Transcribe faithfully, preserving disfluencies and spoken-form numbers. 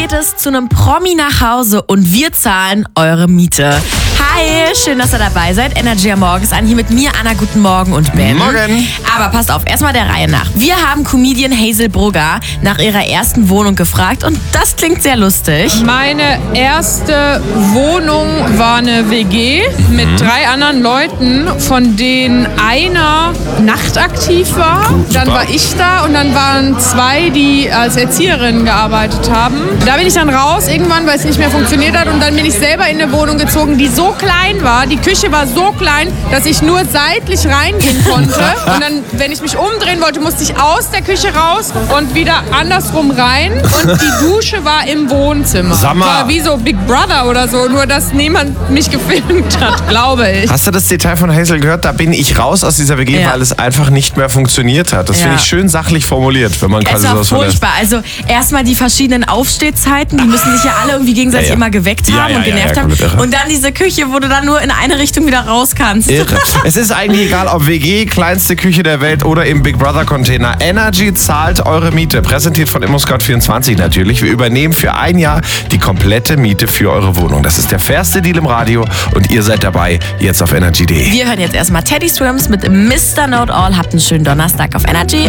geht es zu einem Promi nach Hause und wir zahlen eure Miete. Hi, schön, dass ihr dabei seid. Energy am Morgen ist an, hier mit mir, Anna, guten Morgen und Ben. Morgen. Aber passt auf, erstmal der Reihe nach. Wir haben Comedian Hazel Brugger nach ihrer ersten Wohnung gefragt und das klingt sehr lustig. Meine erste Wohnung war eine W G mit Mhm. drei anderen Leuten, von denen einer nachtaktiv war. Gut, Dann super. war ich da und dann waren zwei, die als Erzieherinnen gearbeitet haben. Da bin ich dann raus irgendwann, weil es nicht mehr funktioniert hat, und dann bin ich selber in eine Wohnung gezogen, die so klein war. Die Küche war so klein, dass ich nur seitlich reingehen konnte. Und dann, wenn ich mich umdrehen wollte, musste ich aus der Küche raus und wieder andersrum rein. Und die Dusche war im Wohnzimmer. Sag mal. War wie so Big Brother oder so, nur dass niemand mich gefilmt hat, glaube ich. Hast du das Detail von Hazel gehört? Da bin ich raus aus dieser W G, Ja. weil es einfach nicht mehr funktioniert hat. Das Ja. finde ich schön sachlich formuliert, wenn man Es quasi war sowas verlässt. furchtbar. Also erstmal die verschiedenen Aufstehzeiten, die müssen sich ja alle irgendwie gegenseitig Ja, ja. immer geweckt Ja, haben ja, und ja, genervt ja, komplett haben. irre. Und dann diese Küche, wo du dann nur in eine Richtung wieder raus kannst. Irre. Es ist eigentlich egal, ob W G, kleinste Küche der Welt oder im Big Brother Container. Energy zahlt eure Miete. Präsentiert von ImmoScout vierundzwanzig natürlich. Wir übernehmen für ein Jahr die komplette Miete für eure Wohnung. Das ist der fairste Deal im Radio und ihr seid dabei jetzt auf energy punkt de. Wir hören jetzt erstmal Teddy Swims mit Mister Know It All. Habt einen schönen Donnerstag auf Energy.